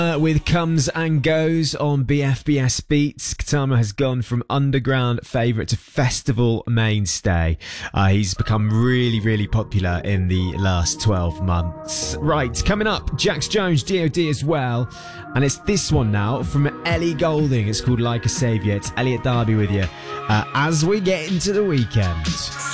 With Comes and Goes on BFBS Beats. Katama has gone from underground favourite to festival mainstay. He's become really popular in the last 12 months. Right, coming up, Jax Jones, D.O.D. as well. And it's this one now from Ellie Goulding. It's called Like a Saviour. It's Elliot Darby with you as we get into the weekend.